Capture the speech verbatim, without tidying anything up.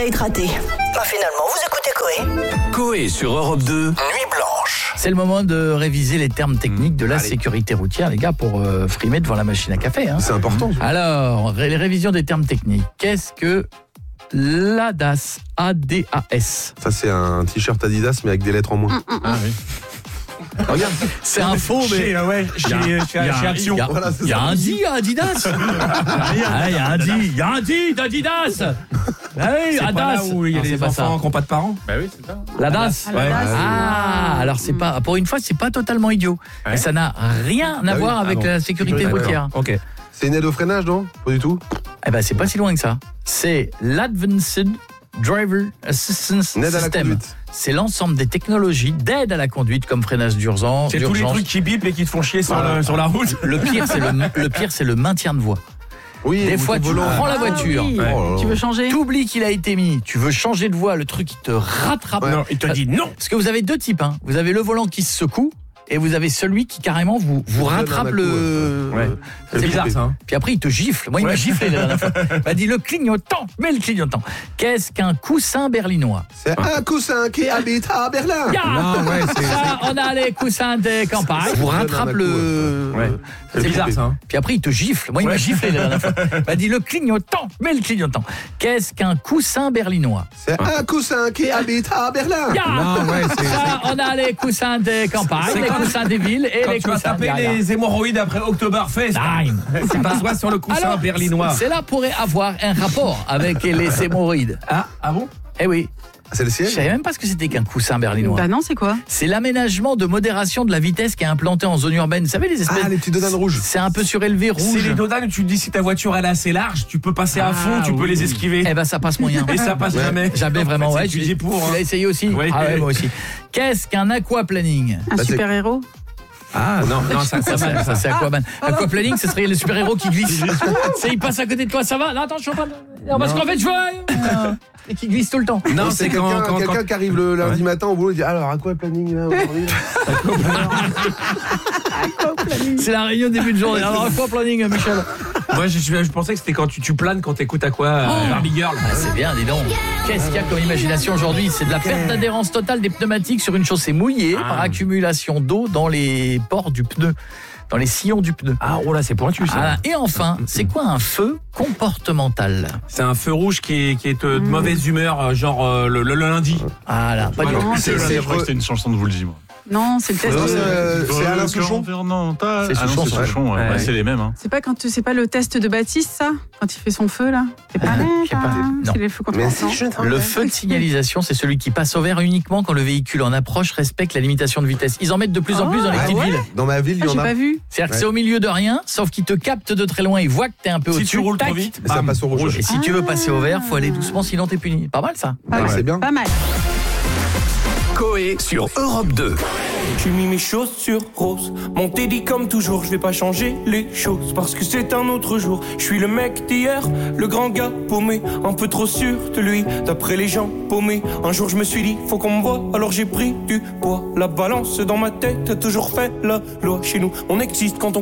date raté. Bah finalement, vous écoutez Coé. Coé sur Europe deux, Nuit Blanche. C'est le moment de réviser les termes techniques de la Allez. sécurité routière, les gars, pour euh, frimer devant la machine à café. Hein. C'est important. Alors, ré- les révisions des termes techniques. Qu'est-ce que l'A D A S A D A S Ça, c'est un t-shirt Adidas, mais avec des lettres en moins. Ah oui. Regarde. C'est un faux, mais... Chez, euh, ouais, chez, chez, chez Action. Il y a, Voilà, c'est il y a ça. un dit à Adidas. Ah, il y a un dit, il y a un dit d'Adidas. Ah oui, C'est pas là Adidas. où il y a Non, c'est les pas ça. enfants qui n'ont pas de parents. Bah oui, c'est ça. La D A S. Ah, la D A S. Ah, alors c'est pas, pour une fois, c'est pas totalement idiot. Ouais. Et ça n'a rien à Ah oui. voir avec Ah bon. la sécurité Sécurité, routière. Ok. C'est une aide au freinage, non? Pas du tout. Eh ben, c'est pas si loin que ça. C'est l'Advanced Driver Assistance Une aide à la System. conduite. C'est l'ensemble des technologies d'aide à la conduite comme freinage d'urgence. C'est tous les d'urgence. trucs qui bipent et qui te font chier sur, Voilà. le- sur la route. Le pire, c'est le, le pire, c'est le maintien de voie. Oui. Des ou fois, ton tu volant. prends la Ah voiture. oui. Oh là là. Tu veux changer? T'oublies qu'il a été mis, tu veux changer de voie, le truc il te rattrape. Non, il te dit non. Parce que vous avez deux types, hein. Vous avez le volant qui se secoue et vous avez celui qui carrément vous, vous Vous donne rattrape un coup, le. ouais. C'est C'est bizarre ça. Hein. Puis après il te gifle. Moi il m'a Ouais. giflé la dernière fois. Il m'a dit le clignotant, mais le clignotant. Qu'est-ce qu'un coussin berlinois? C'est un coussin qui habite à Berlin. Ya Non, ouais, c'est- Ça, on a les coussins des campagnes. Vous Vous donne rattrape un coup, le. Ouais. C'est bizarre ça. Hein. Puis après il te gifle. Moi il m'a Ouais. giflé la dernière fois. Il m'a dit le clignotant, mais le clignotant. Qu'est-ce qu'un coussin berlinois? C'est un coussin qui habite à Berlin. Ya Non, ouais, c'est- Ça, on a les coussins des campagnes, C'est les quand- coussins des villes et Quand les tu vas coussins taper derrière. les hémorroïdes après Oktoberfest, Time. c'est pas soit sur le coussin Alors, berlinois. Cela pourrait avoir un rapport avec les hémorroïdes. Ah, ah bon? Eh oui, C'est le je ciel. savais même pas ce que c'était qu'un coussin berlinois. Bah non, c'est quoi? C'est l'aménagement de modération de la vitesse qui est implanté en zone urbaine. Vous savez les espèces... Ah, les petits dodanes rouges. C'est un peu surélevé C'est rouge. les dodanes où tu te dis si ta voiture elle est assez large, tu peux passer à Ah, fond, tu peux oui. les esquiver. Eh ben ça passe moyen. Et ça passe Ouais. jamais. Jamais vraiment, En fait, ouais. c'est Tu étudié pour. tu hein. l'as essayé aussi? Oui. Ah ouais, moi aussi. Qu'est-ce qu'un aquaplaning? Un Bah, c'est- super-héros? Ah non, non, ça Ça, ça, ça, c'est Aquaman. Aquaplaning, ce serait le super-héros qui glisse. C'est, il passe à côté de toi, ça va? Non, attends, je suis en train de... Non, parce Non. qu'en fait, je vois... Et qui glisse tout le temps. Non, Non, c'est c'est quand, quelqu'un quand, quelqu'un quand- qui arrive le lundi matin au boulot et dit alors à quoi planning là aujourd'hui là C'est la réunion de début de journée. Alors, aquaplaning, Michel. Moi, je, je, je pensais que c'était quand tu, tu planes quand t'écoutes à quoi euh, Barbie Girl. Ah, c'est bien, dis donc. Qu'est-ce qu'il y a comme imagination aujourd'hui? C'est de la perte d'adhérence totale des pneumatiques sur une chaussée mouillée par accumulation d'eau dans les pores du pneu, dans les sillons du pneu. Ah, oh là, c'est pointu ça. Ah, et enfin, c'est quoi un feu comportemental? C'est un feu rouge qui est, qui est de, de mauvaise humeur, euh, genre euh, le, le, le lundi. Ah là, pas du Non, tout. c'est- c'est- Je crois que c'était une chanson de Woolsey, moi. Non, c'est le test. Non, de- c'est, euh, c'est Alain Souchon. Environnemental. C'est Ah non, Souchon, c'est ouais. Souchon, ouais. Ouais. Ouais, c'est les mêmes. Hein. C'est pas quand tu- c'est pas le test de Baptiste, ça? Quand il fait son feu, là? C'est pas, je sais pas. Non. c'est les feux Mais comportements. si je Le feu de signalisation, c'est celui qui passe au vert uniquement quand le véhicule en approche respecte la limitation de vitesse. Ils en mettent de plus en Ah, plus dans les ah petites ouais villes. Dans ma ville, il Ah, y en j'ai a. pas vu. C'est-à-dire que Ouais. c'est au milieu de rien, sauf qu'il te capte de très loin, il voit que t'es un peu Si au-dessus. tu roules tac. trop vite, Et ça bam, passe au rouge. Et si tu veux passer au vert, faut aller doucement, sinon t'es puni. Pas mal ça. Pas Ouais, mal. c'est bien. Pas mal. Coé sur Europe deux. J'ai mis mes chaussures roses, mon teddy comme toujours, je vais pas changer les choses parce que c'est un autre jour. Je suis le mec d'hier, le grand gars paumé, un peu trop sûr de lui, d'après les gens paumés. Un jour je me suis dit, faut qu'on me voie, alors j'ai pris du poids. La balance dans ma tête a toujours fait la loi. Chez nous, on existe quand on